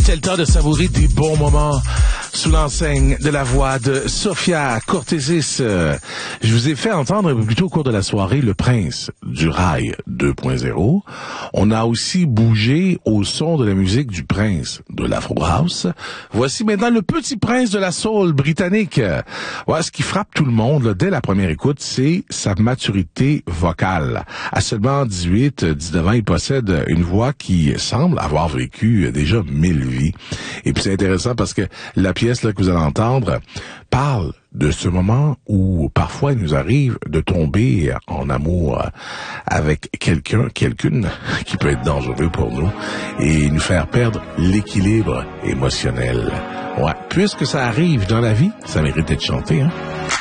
C'est le temps de savourer des bons moments sous l'enseigne de la voix de Sophia Cortésis. Je vous ai fait entendre plutôt au cours de la soirée Le Prince du Rail 2.0. On a aussi bougé au son de la musique du Prince de l'Afro House. Voici maintenant le Petit Prince de la Soul britannique. Ouais, ce qui frappe tout le monde là, dès la première écoute, c'est sa maturité vocale. À seulement 19 ans, il possède une voix qui semble avoir vécu déjà 1000 vies. Et puis c'est intéressant parce que la pièce là, que vous allez entendre parle de ce moment où parfois il nous arrive de tomber en amour avec quelqu'une qui peut être dangereux pour nous et nous faire perdre l'équilibre émotionnel. Ouais, puisque ça arrive dans la vie, ça mérite d'être chanté, hein.